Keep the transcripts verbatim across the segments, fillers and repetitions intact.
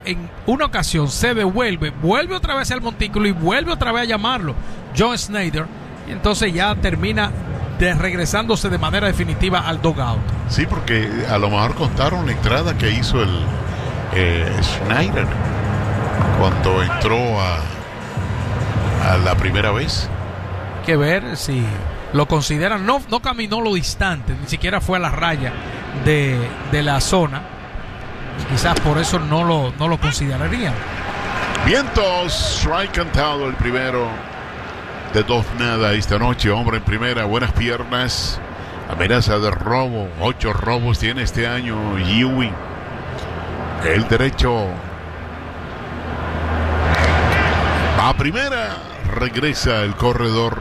En una ocasión se devuelve, vuelve otra vez al montículo y vuelve otra vez a llamarlo John Schneider, y entonces ya termina de regresándose de manera definitiva al dugout. Sí, porque a lo mejor contaron la entrada que hizo el eh, Schneider cuando entró a, a la primera vez. Hay que ver si lo consideran. No, no caminó lo distante, ni siquiera fue a la raya de, de la zona. Quizás por eso no lo, no lo considerarían. Vientos, strike cantado el primero de dos nada esta noche. Hombre en primera, buenas piernas. Amenaza de robo, ocho robos tiene este año Ewing. El derecho va a primera, regresa el corredor.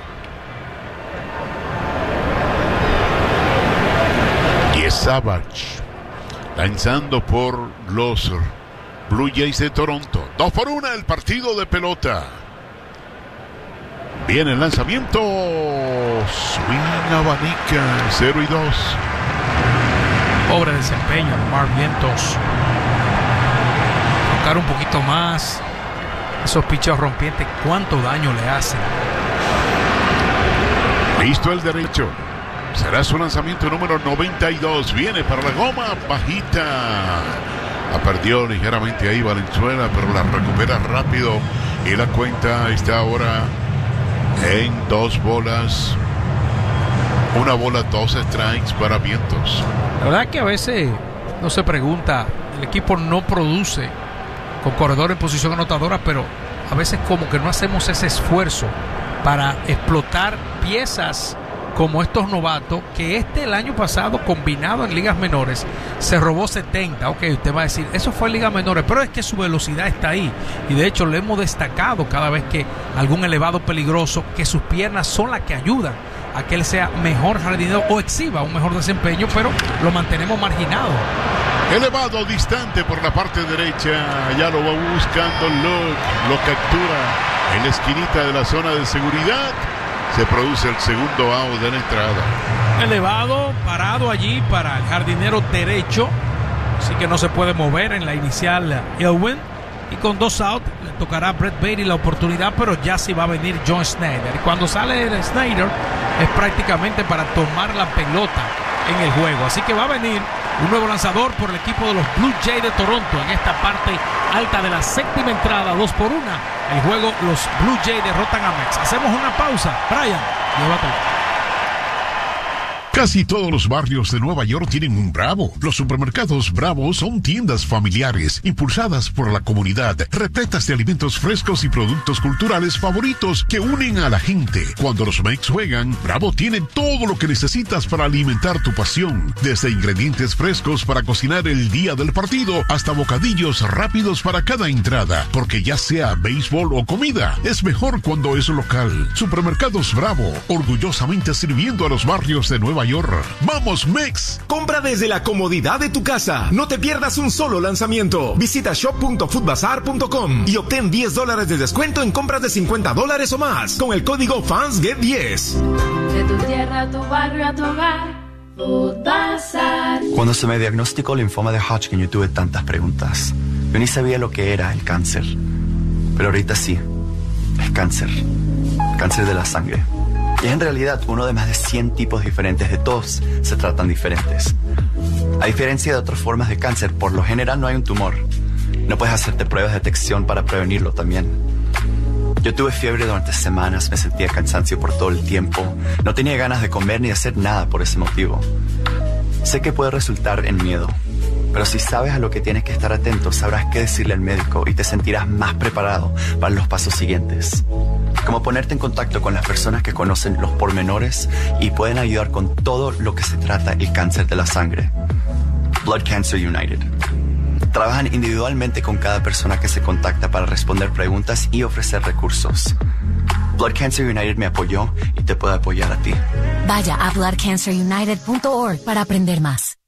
Y es Savage lanzando por los Blue Jays de Toronto. Dos por una el partido de pelota. Viene el lanzamiento. Swing abanica. Cero y dos. Pobre desempeño de Mark Vientos. Tocar un poquito más. Esos picheos rompientes, ¿cuánto daño le hacen? Listo el derecho. Será su lanzamiento número noventa y dos. Viene para la goma bajita. La perdió ligeramente ahí Valenzuela, pero la recupera rápido. Y la cuenta está ahora en dos bolas. Una bola, dos strikes para Vientos. La verdad que a veces no se pregunta, el equipo no produce con corredor en posición anotadora, pero a veces como que no hacemos ese esfuerzo para explotar piezas como estos novatos, que este el año pasado combinado en ligas menores se robó setenta. Ok, usted va a decir, eso fue en ligas menores, pero es que su velocidad está ahí, y de hecho lo hemos destacado cada vez que algún elevado peligroso, que sus piernas son las que ayudan a que él sea mejor jardinero o exhiba un mejor desempeño, pero lo mantenemos marginado. Elevado, distante por la parte derecha, ya lo va buscando Luke, lo captura en la esquinita de la zona de seguridad. Se produce el segundo out de la entrada. Elevado, parado allí para el jardinero derecho, así que no se puede mover en la inicial Elwin. Y con dos outs le tocará a Brett Baty la oportunidad, pero ya sí va a venir John Schneider. Y cuando sale Schneider es prácticamente para tomar la pelota en el juego. Así que va a venir un nuevo lanzador por el equipo de los Blue Jays de Toronto en esta parte alta de la séptima entrada, dos por una. El juego, los Blue Jays derrotan a Mets. Hacemos una pausa. Brian, llévatelo. Casi todos los barrios de Nueva York tienen un Bravo. Los supermercados Bravo son tiendas familiares, impulsadas por la comunidad, repletas de alimentos frescos y productos culturales favoritos que unen a la gente. Cuando los Mets juegan, Bravo tiene todo lo que necesitas para alimentar tu pasión. Desde ingredientes frescos para cocinar el día del partido, hasta bocadillos rápidos para cada entrada. Porque ya sea béisbol o comida, es mejor cuando es local. Supermercados Bravo, orgullosamente sirviendo a los barrios de Nueva York. ¡Vamos, Mex! Compra desde la comodidad de tu casa. No te pierdas un solo lanzamiento. Visita shop punto foodbazar punto com y obtén diez dólares de descuento en compras de cincuenta dólares o más con el código fans get diez. De tu tierra a tu barrio a tu hogar, Foodbazar. Cuando se me diagnosticó linfoma de Hodgkin, yo tuve tantas preguntas. Yo ni sabía lo que era el cáncer. Pero ahorita sí. Es cáncer. Cáncer de la sangre. Y es en realidad uno de más de cien tipos diferentes. De todos se tratan diferentes. A diferencia de otras formas de cáncer, por lo general no hay un tumor. No puedes hacerte pruebas de detección para prevenirlo también. Yo tuve fiebre durante semanas, me sentía cansancio por todo el tiempo. No tenía ganas de comer ni de hacer nada por ese motivo. Sé que puede resultar en miedo, pero si sabes a lo que tienes que estar atento, sabrás qué decirle al médico y te sentirás más preparado para los pasos siguientes. Como ponerte en contacto con las personas que conocen los pormenores y pueden ayudar con todo lo que se trata el cáncer de la sangre. Blood Cancer United. Trabajan individualmente con cada persona que se contacta para responder preguntas y ofrecer recursos. Blood Cancer United me apoyó y te puede apoyar a ti. Vaya a blood cancer united punto org para aprender más.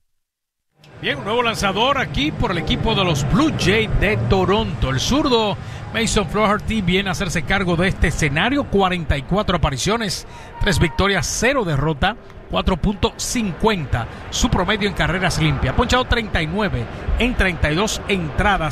Bien, un nuevo lanzador aquí por el equipo de los Blue Jays de Toronto. El zurdo Mason Flaherty viene a hacerse cargo de este escenario. cuarenta y cuatro apariciones, tres victorias, cero derrota, cuatro punto cincuenta su promedio en carreras limpias. Ha ponchado treinta y nueve en treinta y dos entradas